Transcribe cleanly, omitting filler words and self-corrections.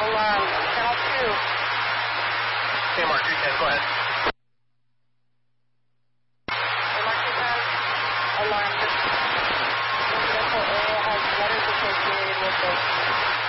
Alarm, channel 2. KMR 210, go ahead. KMR 210, alarm. Vehicle A has letters associated with it.